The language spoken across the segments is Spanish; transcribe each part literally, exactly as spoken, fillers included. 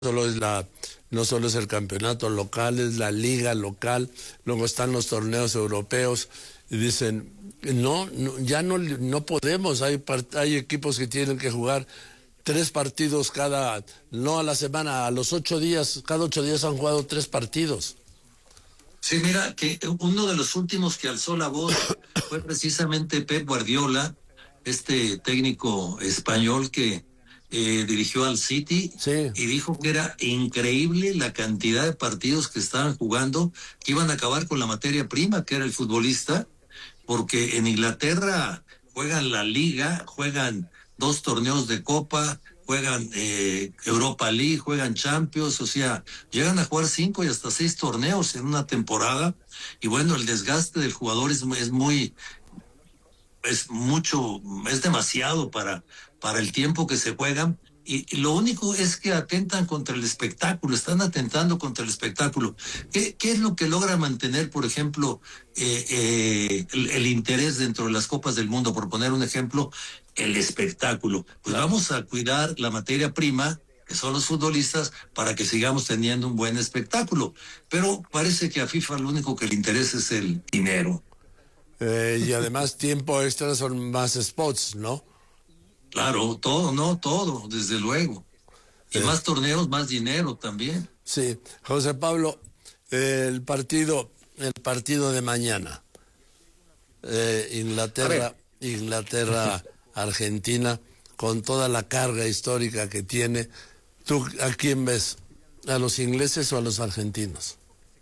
solo es la, no solo es el campeonato local, es la liga local, luego están los torneos europeos, y dicen, no, no ya no, no podemos, hay, hay equipos que tienen que jugar tres partidos cada, no a la semana, a los ocho días, cada ocho días han jugado tres partidos. Sí, mira, que uno de los últimos que alzó la voz fue precisamente Pep Guardiola, este técnico español que eh, dirigió al City, sí. Y dijo que era increíble la cantidad de partidos que estaban jugando, que iban a acabar con la materia prima, que era el futbolista, porque en Inglaterra juegan la Liga, juegan dos torneos de Copa, juegan eh, Europa League, juegan Champions, o sea, llegan a jugar cinco y hasta seis torneos en una temporada, y bueno, el desgaste del jugador es, es muy, es mucho, es demasiado para, para el tiempo que se juegan, y, y lo único es que atentan contra el espectáculo, están atentando contra el espectáculo. ¿Qué, qué es lo que logra mantener, por ejemplo, eh, eh, el, el interés dentro de las Copas del Mundo? Por poner un ejemplo, el espectáculo. Pues vamos a cuidar la materia prima, que son los futbolistas, para que sigamos teniendo un buen espectáculo. Pero parece que a FIFA lo único que le interesa es el dinero. Eh, y además tiempo extra son más spots, ¿no? Claro, todo, no, todo, desde luego. Y Eh. más torneos, más dinero también. Sí, José Pablo, eh, el partido, el partido de mañana, eh, Inglaterra, Inglaterra, Argentina, con toda la carga histórica que tiene, ¿tú a quién ves? ¿A los ingleses o a los argentinos?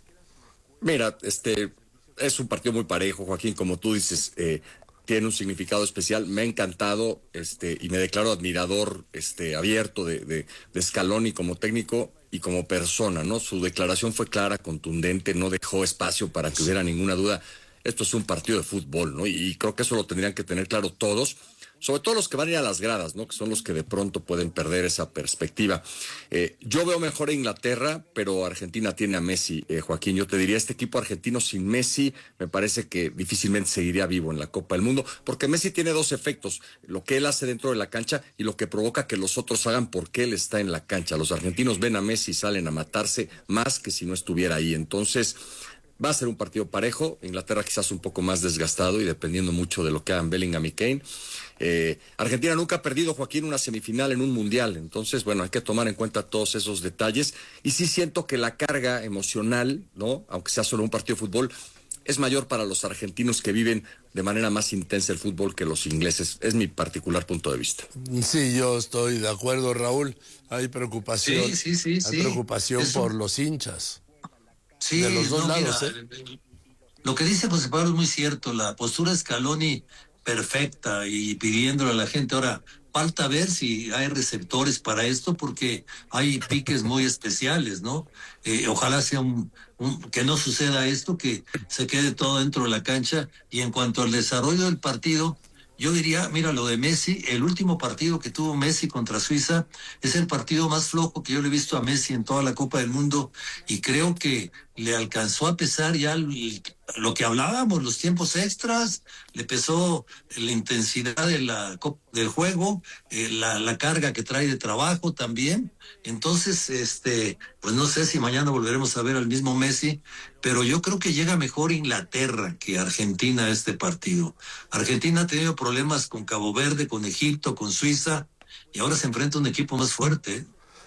Mira, este es un partido muy parejo, Joaquín, como tú dices, eh, tiene un significado especial. Me ha encantado, este, y me declaro admirador, este, abierto de, de, de Scaloni como técnico y como persona, ¿no? Su declaración fue clara, contundente, no dejó espacio para que hubiera ninguna duda. Esto es un partido de fútbol, ¿no? Y, y creo que eso lo tendrían que tener claro todos, sobre todo los que van a ir a las gradas, ¿no? Que son los que de pronto pueden perder esa perspectiva. Eh, yo veo mejor a Inglaterra, pero Argentina tiene a Messi, eh, Joaquín. Yo te diría, este equipo argentino sin Messi me parece que difícilmente seguiría vivo en la Copa del Mundo, porque Messi tiene dos efectos, lo que él hace dentro de la cancha y lo que provoca que los otros hagan porque él está en la cancha. Los argentinos ven a Messi y salen a matarse más que si no estuviera ahí. Entonces, va a ser un partido parejo, Inglaterra quizás un poco más desgastado y dependiendo mucho de lo que hagan Bellingham y Kane. Eh, Argentina nunca ha perdido, Joaquín, una semifinal en un mundial, entonces, bueno, hay que tomar en cuenta todos esos detalles, y sí siento que la carga emocional, ¿no?, aunque sea solo un partido de fútbol, es mayor para los argentinos, que viven de manera más intensa el fútbol que los ingleses. Es mi particular punto de vista. Sí, yo estoy de acuerdo, Raúl. Hay preocupación, sí, sí, sí, hay sí. preocupación Eso. por los hinchas. Sí, de los dos no, lados, mira, ¿eh? Lo que dice José Pablo es muy cierto, la postura de Scaloni perfecta y pidiéndole a la gente. Ahora, falta ver si hay receptores para esto, porque hay piques muy especiales, ¿no? Eh, ojalá sea un, un, que no suceda esto, que se quede todo dentro de la cancha. Y en cuanto al desarrollo del partido, yo diría, mira, lo de Messi, el último partido que tuvo Messi contra Suiza es el partido más flojo que yo le he visto a Messi en toda la Copa del Mundo, y creo que le alcanzó a pesar ya el, lo que hablábamos, los tiempos extras, le pesó la intensidad de la, del juego, eh, la, la carga que trae de trabajo también. Entonces, este, pues no sé si mañana volveremos a ver al mismo Messi, pero yo creo que llega mejor Inglaterra que Argentina a este partido. Argentina ha tenido problemas con Cabo Verde, con Egipto, con Suiza, y ahora se enfrenta a un equipo más fuerte.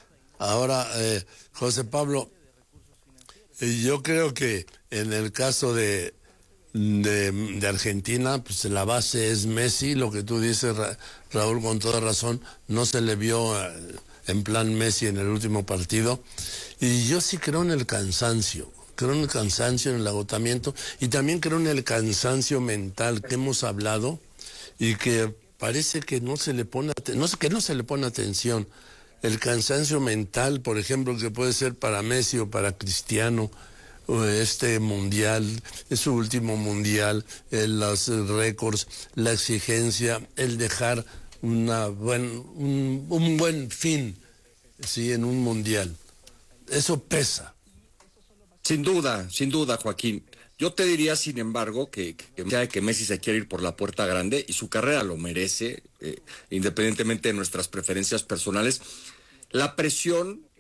Ahora, eh, José Pablo, yo creo que en el caso de, de, de Argentina, pues la base es Messi, lo que tú dices, Ra, Raúl, con toda razón, no se le vio eh, en plan Messi en el último partido, y yo sí creo en el cansancio, creo en el cansancio, en el agotamiento, y también creo en el cansancio mental que hemos hablado, y que parece que no se le pone, no sé, que no se le pone atención. El cansancio mental, por ejemplo, que puede ser para Messi o para Cristiano, este mundial, es su último mundial, eh, los récords, la exigencia, el dejar una buen, un, un buen fin, sí, en un mundial. Eso pesa. Sin duda, sin duda, Joaquín. Yo te diría, sin embargo, que, que, que Messi se quiere ir por la puerta grande y su carrera lo merece, eh, independientemente de nuestras preferencias personales. La presión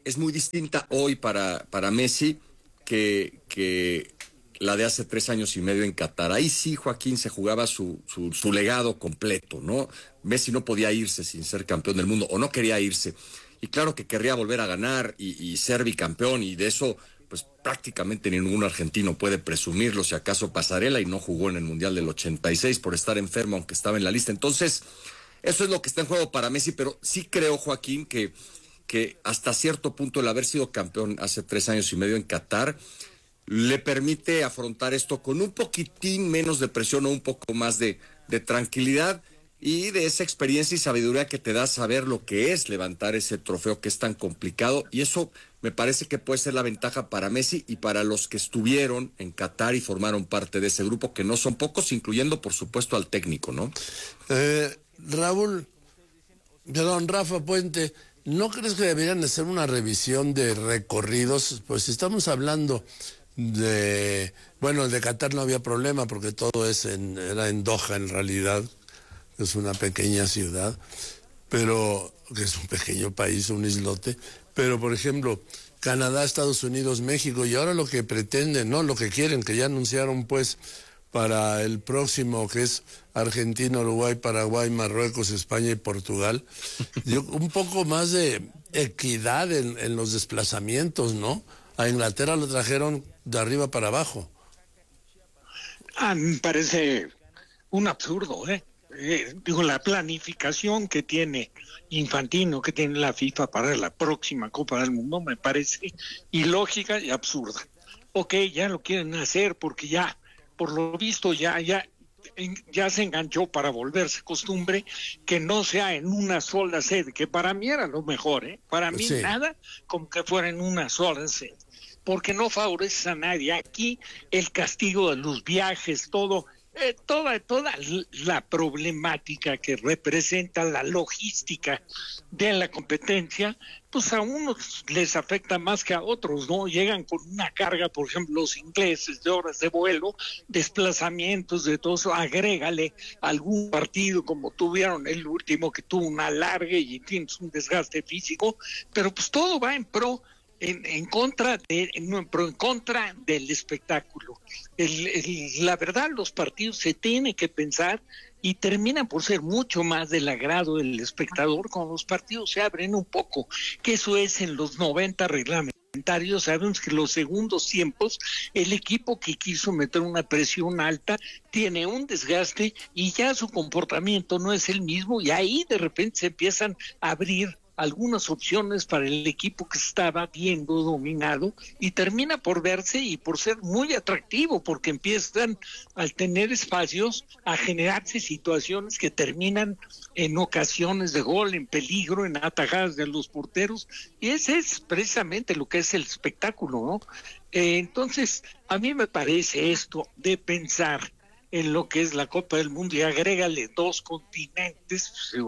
es muy distinta hoy para, para Messi que, que la de hace tres años y medio en Qatar. Ahí sí, Joaquín, se jugaba su, su, su legado completo, ¿no? Messi no podía irse sin ser campeón del mundo, o no quería irse. Y claro que querría volver a ganar y, y ser bicampeón, y de eso pues prácticamente ningún argentino puede presumirlo, si acaso Pasarela, y no jugó en el Mundial del ochenta y seis por estar enfermo, aunque estaba en la lista. Entonces, eso es lo que está en juego para Messi, pero sí creo, Joaquín, que, que hasta cierto punto el haber sido campeón hace tres años y medio en Qatar le permite afrontar esto con un poquitín menos de presión o un poco más de, de tranquilidad y de esa experiencia y sabiduría que te da saber lo que es levantar ese trofeo que es tan complicado, y eso me parece que puede ser la ventaja para Messi y para los que estuvieron en Qatar y formaron parte de ese grupo, que no son pocos, incluyendo por supuesto al técnico, ¿no? Eh, Raúl, perdón, Rafa Puente, ¿no crees que deberían hacer una revisión de recorridos? Pues si estamos hablando de, bueno, el de Qatar no había problema porque todo es en, era en Doha en realidad, es una pequeña ciudad, pero que es un pequeño país, un islote, pero por ejemplo, Canadá, Estados Unidos, México, y ahora lo que pretenden, no, lo que quieren, que ya anunciaron pues para el próximo, que es Argentina, Uruguay, Paraguay, Marruecos, España y Portugal, yo, un poco más de equidad en, en los desplazamientos, ¿no? A Inglaterra lo trajeron de arriba para abajo. Ah, me parece un absurdo, ¿eh? Eh, digo, la planificación que tiene Infantino, que tiene la FIFA para la próxima Copa del Mundo, me parece ilógica y absurda. Ok, ya lo quieren hacer porque ya, por lo visto, ya, ya, ya se enganchó para volverse costumbre que no sea en una sola sede, que para mí era lo mejor, ¿eh? Para mí Sí. nada como que fuera en una sola sede, porque no favoreces a nadie. Aquí el castigo de los viajes, todo, eh, toda, toda la problemática que representa la logística de la competencia, pues a unos les afecta más que a otros, ¿no? Llegan con una carga, por ejemplo, los ingleses, de horas de vuelo, desplazamientos, de todo eso, agrégale algún partido como tuvieron el último, que tuvo una larga y tienes un desgaste físico, pero pues todo va en pro En, en contra de no, en, pro, en contra del espectáculo. El, el, la verdad, los partidos se tienen que pensar y terminan por ser mucho más del agrado del espectador cuando los partidos se abren un poco, que eso es en los noventa reglamentarios. Sabemos que los segundos tiempos el equipo que quiso meter una presión alta tiene un desgaste y ya su comportamiento no es el mismo, y ahí de repente se empiezan a abrir algunas opciones para el equipo que estaba viendo dominado, y termina por verse y por ser muy atractivo, porque empiezan al tener espacios a generarse situaciones que terminan en ocasiones de gol, en peligro, en atajadas de los porteros, y ese es precisamente lo que es el espectáculo, ¿no? Eh, entonces, a mí me parece esto de pensar en lo que es la Copa del Mundo y agrégale dos continentes,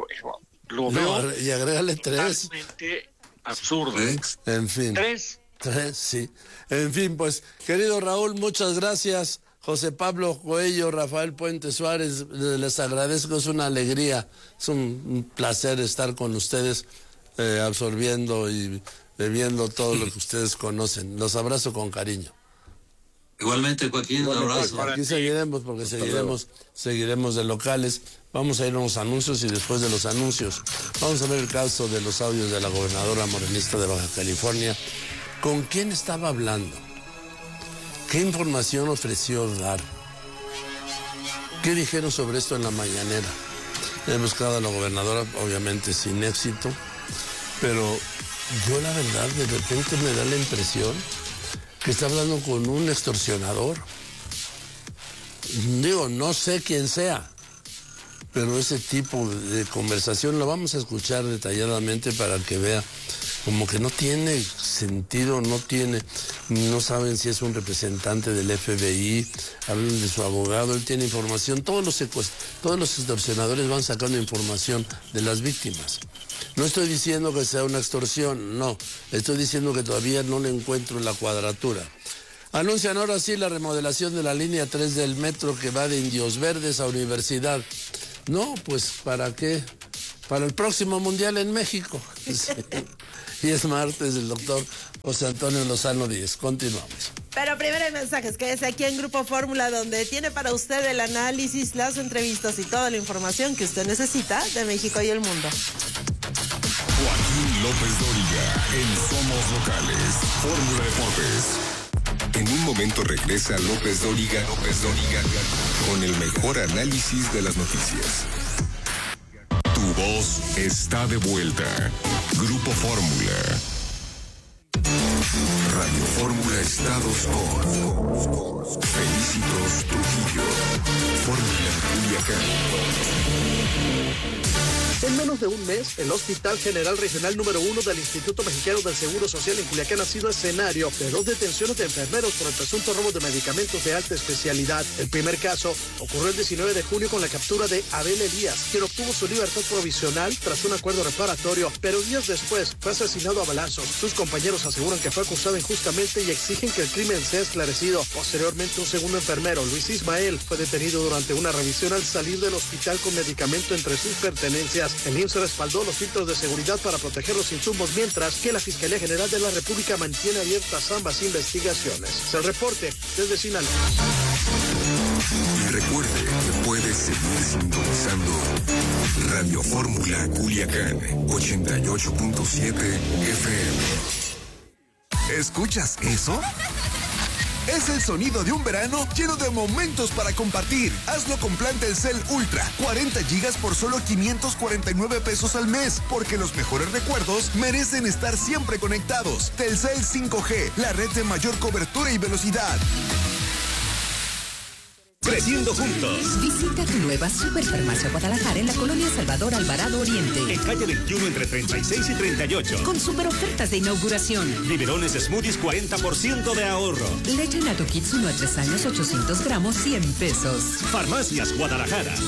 lo No, veo y agrégale tres. totalmente absurdo. ¿Eh? En fin. Tres. Tres, sí. En fin, pues, querido Raúl, muchas gracias. José Pablo Coello, Rafael Puente Suárez, les agradezco, es una alegría, es un, un placer estar con ustedes, eh, absorbiendo y bebiendo todo lo que ustedes conocen. Los abrazo con cariño. Igualmente, Joaquín, un abrazo. Aquí seguiremos porque Hasta seguiremos, seguiremos de locales. Vamos a ir a unos anuncios y después de los anuncios vamos a ver el caso de los audios de la gobernadora morenista de Baja California. ¿Con quién estaba hablando? ¿Qué información ofreció dar? ¿Qué dijeron sobre esto en la mañanera? He buscado a la gobernadora, obviamente sin éxito, pero yo la verdad de repente me da la impresión que está hablando con un extorsionador. Digo, no sé quién sea, pero ese tipo de conversación lo vamos a escuchar detalladamente para que vea como que no tiene sentido, no tiene, no saben si es un representante del F B I, hablan de su abogado, él tiene información, todos los secuest- todos los extorsionadores van sacando información de las víctimas. No estoy diciendo que sea una extorsión, no, estoy diciendo que todavía no le encuentro la cuadratura. Anuncian ahora sí la remodelación de la línea tres del metro que va de Indios Verdes a Universidad. No, pues ¿para qué? para el próximo Mundial en México. Y es martes del doctor José Antonio Lozano Díez. Continuamos. Pero primero hay mensajes, que es aquí en Grupo Fórmula, donde tiene para usted el análisis, las entrevistas y toda la información que usted necesita de México y el mundo. Joaquín López Dóriga en Somos Locales, Fórmula Deportes. En un momento regresa López Dóriga, López Dóriga, con el mejor análisis de las noticias. Tu voz está de vuelta. Grupo Fórmula. Radio Fórmula Estados con Felicitos Trujillo. Fórmula Culiacán. En menos de un mes, el Hospital General Regional número uno del Instituto Mexicano del Seguro Social en Culiacán ha sido escenario de dos detenciones de enfermeros por el presunto robo de medicamentos de alta especialidad. El primer caso ocurrió el diecinueve de junio con la captura de Abel Elías, quien obtuvo su libertad provisional tras un acuerdo reparatorio, pero días después fue asesinado a balazos. Sus compañeros aseguran que fue acusado injustamente y exigen que el crimen sea esclarecido. Posteriormente, un segundo enfermero, Luis Ismael, fue detenido durante una revisión al salir del hospital con medicamento entre sus pertenencias. El I M S S respaldó los filtros de seguridad para proteger los insumos, mientras que la Fiscalía General de la República mantiene abiertas ambas investigaciones. Es el reporte desde Sinaloa. Y recuerde que puede seguir sintonizando Radio Fórmula Culiacán ochenta y ocho punto siete F M. ¿Escuchas eso? Es el sonido de un verano lleno de momentos para compartir. Hazlo con plan Telcel Ultra. cuarenta gigas por solo quinientos cuarenta y nueve pesos al mes. Porque los mejores recuerdos merecen estar siempre conectados. Telcel cinco G, la red de mayor cobertura y velocidad. Creciendo juntos. Visita tu nueva Superfarmacia Guadalajara en la colonia Salvador Alvarado Oriente. En calle veintiuno entre treinta y seis y treinta y ocho. Con super ofertas de inauguración. Biberones Smoothies cuarenta por ciento de ahorro. Leche Nato Kids uno a tres años ochocientos gramos cien pesos. Farmacias Guadalajara.